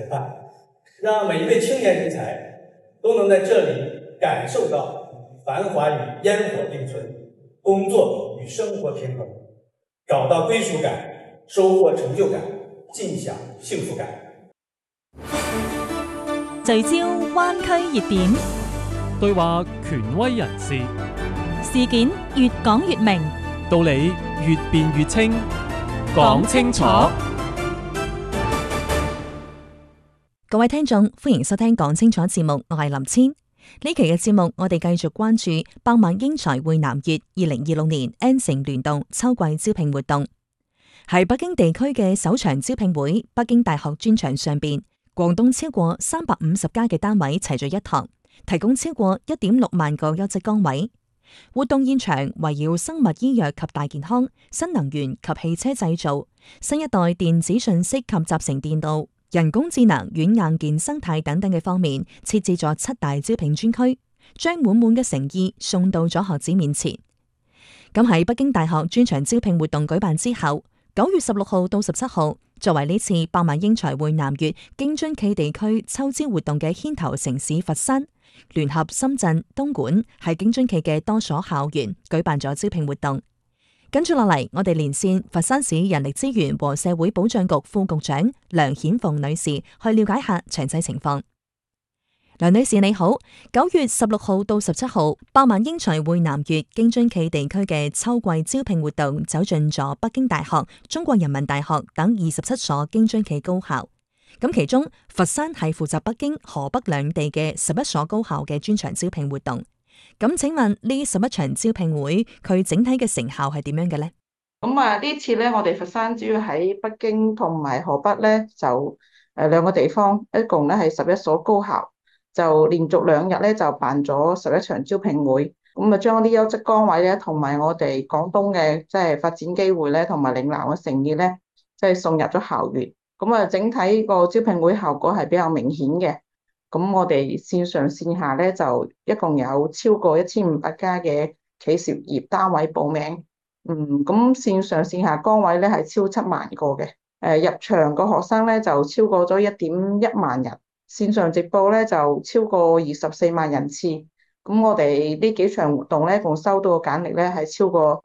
让每一位青年人才都能在这里感受到繁华与烟火并存，工作与生活平衡，找到归属感，收获成就感，盡享幸福感。 聚焦灣區熱點， 對話權威人士， 事件越講越明， 道理越辯越清，講清楚。 各位聽眾，歡迎收聽講清楚節目，我係林千。呢期嘅節目，我哋繼續關注百萬英才會南粵2026年 N 城聯動秋季招聘活動。喺北京地區嘅首場招聘會，北京大學專場上邊，廣東超過350家嘅單位齊聚一堂，提供超過1.6萬個優質崗位。活動現場圍繞生物醫藥及大健康、新能源及汽車製造、新一代電子信息及集成電路、人工智能、軟硬件生態等等嘅方面，設置咗7大招聘專區，將滿滿嘅誠意送到咗學子面前。咁喺北京大學專場招聘活動舉辦之後，9月16號到17號，作為呢次百萬英才會南粵京津冀地區秋招活動嘅牽頭城市佛山，聯合深圳、東莞喺京津冀嘅多所校園舉辦咗招聘活動。跟住落嚟，我哋連線佛山市人力資源和社會保障局副局長梁顯鳳女士，去了解下詳細情況。梁女士你好，9月16號到17號，百萬英才會南粵京津冀地區嘅秋季招聘活動走進咗北京大學、中國人民大學等27所京津冀高校。咁其中，佛山係負責北京、河北兩地嘅11所高校嘅專場招聘活動。咁請問呢11場招聘會佢整體嘅成效係點樣嘅呢？ 呢次咧，我哋佛山主要喺北京同埋河北咧，就兩個地方，一共咧係11所高校，就連續2日咧就辦咗11場招聘會。咁啊，將啲優質崗位咧，同埋我哋廣東嘅即係發展機會咧，同埋嶺南嘅誠意咧，即係送入咗校園。咁啊，整體個招聘會效果係比較明顯嘅。咁我哋線上線下咧就一共有超過1500家嘅企事業單位報名。咁線上線下崗位咧係超7萬個嘅。入場個學生咧就超過咗1.1萬人，線上直播咧就超過24萬人次。咁我哋呢幾場活動咧，共收到嘅簡歷咧係超過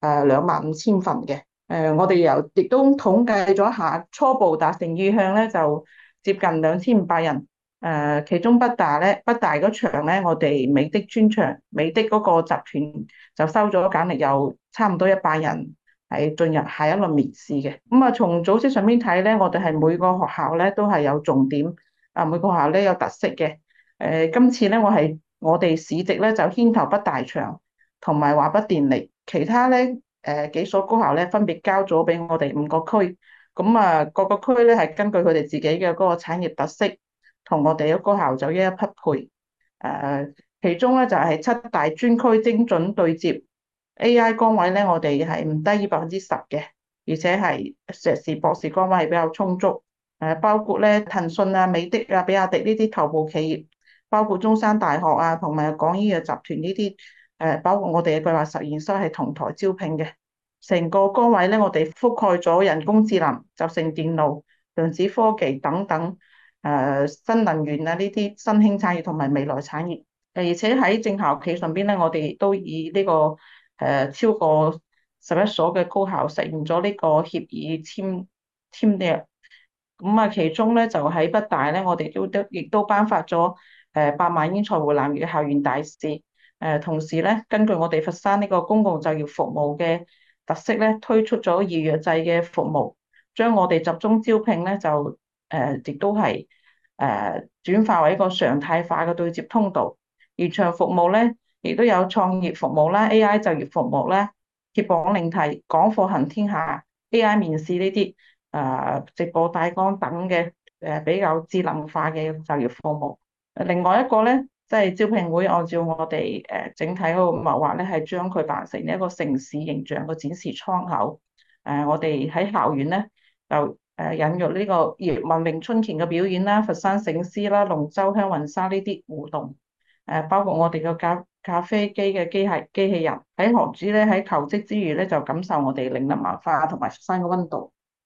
25000份嘅。我哋亦都統計咗下，初步達成意向咧就接近2500人。其中北大嗰場咧，我哋美的專場，美的嗰個集團就收咗簡歷，有差唔多100人係進入下一輪面試嘅。咁啊，從組織上面睇咧，我哋係每個學校咧都係有重點，每個學校咧有特色嘅。今次咧我哋市直咧就牽頭北大場同埋華北電力，其他咧幾所高校咧分別交咗俾我哋5個區。咁啊，各個區咧係根據佢哋自己嘅嗰個產業特色，同我哋嘅高校就一一匹配。其中咧就係7大專區精準對接 AI 崗位咧，我哋係唔低於10%嘅，而且係碩士、博士崗位係比較充足。包括咧騰訊啊、美的啊、比亞迪呢啲頭部企業，包括中山大學啊，同埋廣醫藥集團呢啲，包括我哋嘅計劃實驗室係同台招聘嘅。成個崗位咧，我哋覆蓋咗人工智能、集成電路、量子科技等等。新能源啊呢啲新興產業同埋未來產業，而且喺正校企上邊咧，我哋都以呢個超過11所嘅高校實現咗呢個協議簽約。咁啊，其中咧就喺北大咧，我哋亦都頒發咗百萬英才會南粵嘅校園大使。同時咧，根據我哋佛山呢個公共就業服務嘅特色咧，推出咗預約制嘅服務，將我哋集中招聘咧就亦都係轉化為一個常態化嘅對接通道。現場服務咧，亦都有創業服務啦、AI 就業服務啦、揭榜領題、講課行天下、AI 面試呢啲直播大綱等嘅比較智能化嘅就業服務。另外一個咧，即係招聘會按照我哋整體嗰個謀劃咧，係將佢辦成一個城市形象嘅展示窗口。我哋喺校園咧就引入呢個葉問詠春拳嘅表演啦、佛山醒獅啦、龍舟香雲紗呢啲互動。包括我哋嘅咖啡機嘅機器人，喺學子咧喺求職之餘咧就感受我哋嶺南文化同埋佛山嘅溫度。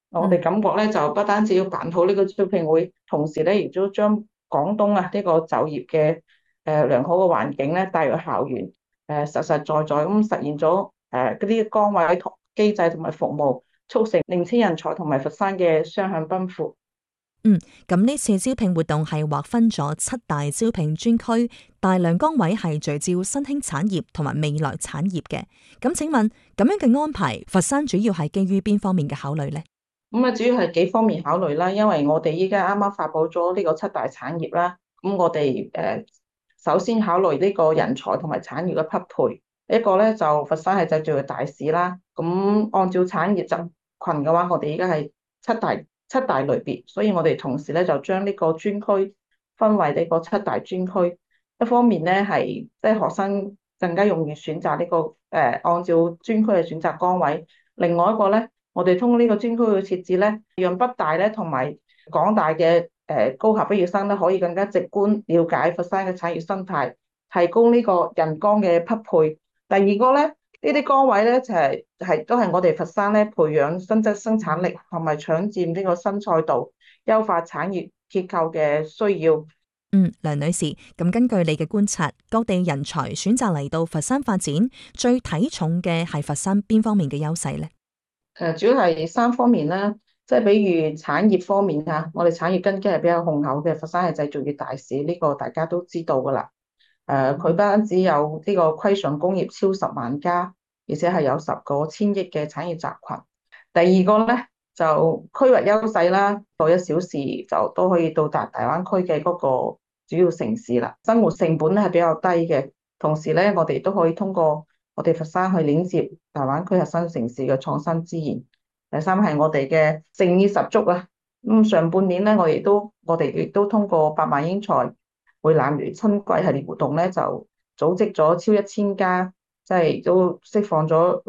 我哋感覺咧就不單止要辦好呢個招聘會，同時咧亦都將廣東呢個就業嘅良好嘅環境咧帶入校園，實實在在咁實現咗嗰啲崗位同機制同埋服務，促成年輕人才同埋佛山嘅雙向奔赴。 咁呢次招聘活動係劃分咗7大招聘專區，大量崗位係聚焦新興產業同埋未來產業嘅。咁請問咁樣嘅安排，佛山主要係基於邊方面嘅考慮呢？ 咁啊，主要係幾方面考慮啦，因為我哋依家啱啱發佈咗呢個7大產業啦，咁我哋首先考慮呢個人才同埋產業嘅匹配，一個咧就佛山係製造業大市啦，咁按照產業集群嘅話，我哋依家係七大類別，所以我哋同時咧就將呢個專區分為呢個7大專區，一方面咧係即係學生更加容易選擇呢個按照專區嘅選擇崗位，另外一個咧。我哋通過呢個專區嘅設置咧，讓北大咧同埋廣大嘅高校畢業生咧，可以更加直觀了解佛山嘅產業生態，提供呢個人崗嘅匹配。第二個咧，呢啲崗位咧就都係我哋佛山咧培養新質生產力同埋搶佔呢個新賽道、優化產業結構嘅需要。 梁女士，咁根據你嘅觀察，各地人才選擇嚟到佛山發展，最睇重嘅係佛山邊方面嘅優勢呢？ 主要係3方面啦，即係比如產業方面嚇，我哋產業根基係比較雄厚嘅，佛山係製造業大市，呢個大家都知道噶啦。佢不單止有呢個規上工業超10萬家，而且係有10個千億嘅產業集群。第二個咧就區域優勢啦，過1小時就都可以到達大灣區嘅嗰個主要城市啦，生活成本咧係比較低嘅，同時咧我哋都可以通過我哋佛山去連接大灣區核心城市嘅創新資源。第三係我哋嘅誠意十足啊！咁上半年咧，我哋亦都通過百萬英才會攬月春季系列活動咧，就組織咗超1000家，即係都釋放咗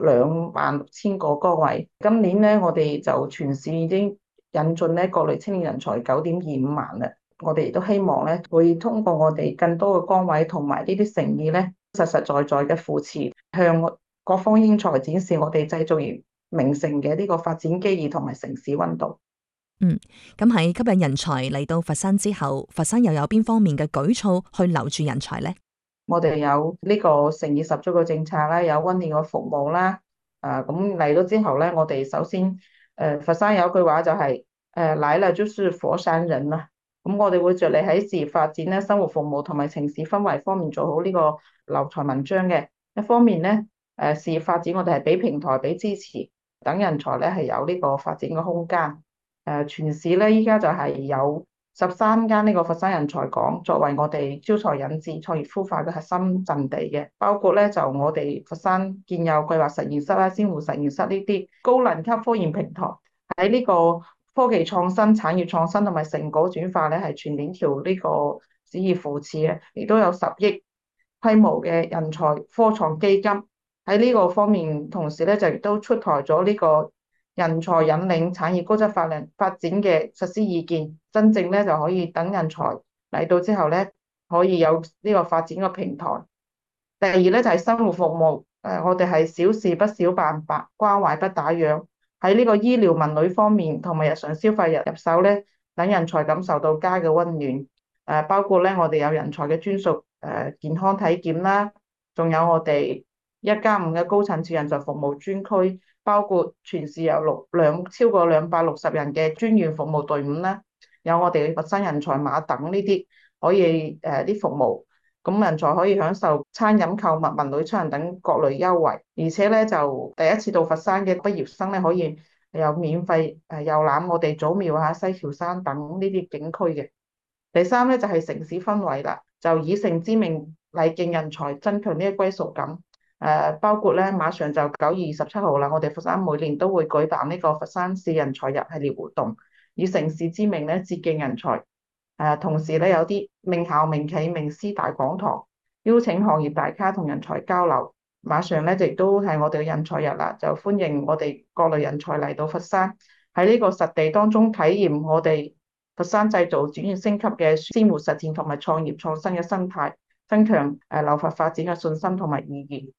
26000個崗位。今年咧，我哋就全市已經引進咧各類青年人才9.25萬啦。我哋亦都希望咧，會通過我哋更多嘅崗位同埋呢啲誠意咧，實實在在嘅扶持，向各方英才展示我哋製造業名城嘅呢個發展機遇同埋城市溫度。 咁喺吸引人才嚟到佛山之後，佛山又有邊方面嘅舉措去留住人才呢？ 我哋有呢個誠意十足嘅政策啦，有溫暖嘅服務啦。咁嚟到之後咧，我哋首先佛山有句話就係來了就是佛山人啦。咁我哋會着力喺事業發展咧、生活服務同埋城市氛圍方面做好呢個留才文章嘅。一方面咧，事業發展我哋係俾平台、俾支持，等人才咧係有呢個發展嘅空間。全市咧依家就係有13間呢個佛山人才港作為我哋招才引智、創業孵化嘅核心陣地嘅，包括咧就我哋佛山建有計劃實驗室啦、鮮活實驗室呢啲高能級科研平台，喺呢個科技創新、產業創新同埋成果轉化咧係全鏈條呢個旨意扶持嘅，亦都有10億規模嘅人才科創基金喺呢個方面，同時咧就亦都出台咗呢個人才引領產業高質發展嘅實施意見，真正咧就可以等人才嚟到之後咧，可以有呢個發展嘅平台。第二咧就係生活服務，我哋係小事不小辦，關懷不打烊。喺呢個醫療文旅方面同埋日常消費入手咧，等人才感受到家嘅溫暖。包括咧我哋有人才嘅專屬健康體檢啦，仲有我哋1+5嘅高層次人才服務專區，包括全市有超過260人嘅專員服務隊伍啦，有我哋佛山人才碼等呢啲可以啲服務，咁人才可以享受餐飲、購物、文旅、出行等各類優惠，而且咧就第一次到佛山嘅畢業生咧可以有免費遊覽我哋祖廟啊、西樵山等呢啲景區嘅。第三咧就係城市氛圍啦，就以城之名禮敬人才，增強呢個歸屬感。包括咧馬上就9月27號啦，我哋佛山每年都會舉辦呢個佛山市人才日系列活動，以城市之名咧致敬人才。同時咧有啲名校、名企、名師大講堂，邀請行業大咖同人才交流。馬上咧亦都係我哋嘅人才日啦，就歡迎我哋各類人才嚟到佛山，喺呢個實地當中體驗我哋佛山製造轉型升級嘅鮮活實踐同埋創業創新嘅生態，增強留佛發展嘅信心同埋意義。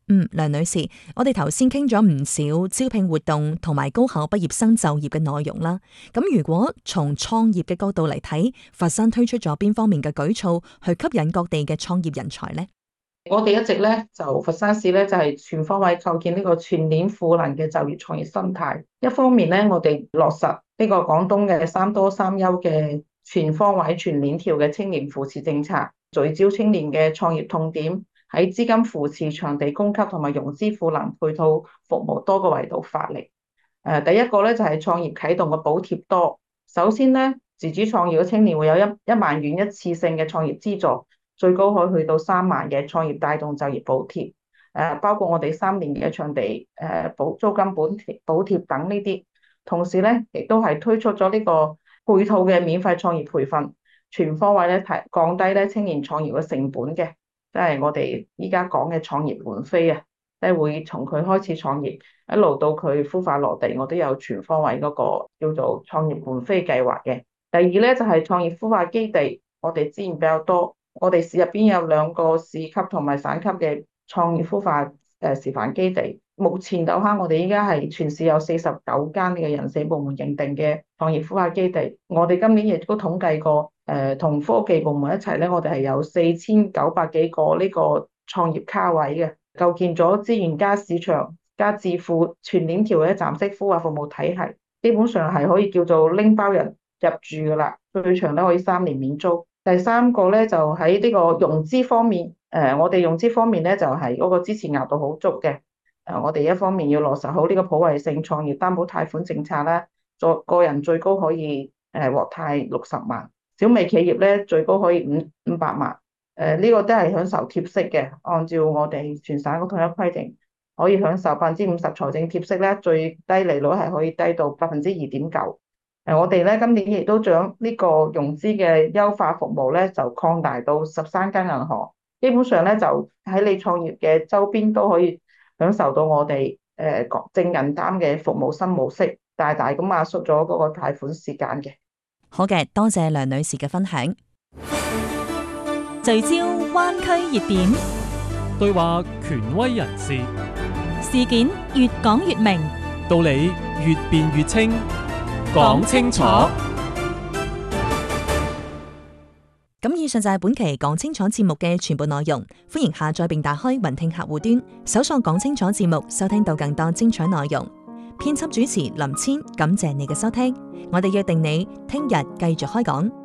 梁女士，我哋頭先傾咗唔少招聘活動同埋高考畢業生就業嘅內容啦。咁如果從創業嘅角度嚟睇，佛山推出咗邊方面嘅舉措去吸引各地嘅創業人才呢？ 我哋一直咧就佛山市咧就係全方位構建呢個全鏈賦能嘅就業創業生態。一方面咧，我哋落實呢個廣東嘅三多三優嘅全方位全鏈條嘅青年扶持政策，聚焦青年嘅創業痛點，喺資金扶持、場地供給同埋融資賦能配套服務多個維度發力。第一個咧就係創業啟動嘅補貼多。首先咧，自主創業嘅青年會有一萬元一次性嘅創業資助。最高可以去到3萬嘅創業帶動就業補貼，包括我哋3年嘅場地租金補貼等呢啲。同時咧，亦都係推出咗呢個配套嘅免費創業培訓，全方位咧降低咧青年創業嘅成本嘅，即係我哋依家講嘅創業門飛啊，即係會從佢開始創業一路到佢孵化落地，我都有全方位嗰個叫做創業門飛計劃嘅。第二咧就係創業孵化基地，我哋資源比較多。我哋市入邊有2個市級同埋省級嘅創業孵化示範基地。目前到我哋依家係全市有49間嘅人社部門認定嘅創業孵化基地。我哋今年亦都統計過，同科技部門一齊咧，我哋係有4900幾個呢個創業卡位嘅，構建咗資源加市場加智庫全鏈條嘅站式孵化服務體系，基本上係可以叫做拎包人入住噶啦，最長咧可以3年免租。第三個咧就喺呢個融資方面，我哋融資方面咧就係嗰個支持額度好足嘅。我哋一方面要落實好呢個普惠性創業擔保貸款政策啦，個人最高可以獲貸60萬，小微企業咧最高可以500萬。呢個都係享受貼息嘅，按照我哋全省嘅統一規定，可以享受50%財政貼息咧，最低利率係可以低到2.9%。我哋咧今年亦都將呢個融資嘅優化服務咧，就擴大到13間銀行，基本上咧就喺你創業嘅周邊都可以享受到我哋正銀擔嘅服務新模式，大大咁壓縮咗嗰個貸款時間嘅。 好嘅，多謝梁女士嘅分享。 聚焦灣區熱點， 對話權威人士， 事件越講越明， 道理越辯越清。講清楚。 咁以上就係本期講清楚節目嘅全部內容，歡迎下載並打開雲聽客戶端，搜索講清楚節目，收聽到更多精彩內容。編輯主持林千，感謝你嘅收聽，我哋約定你聽日繼續開講。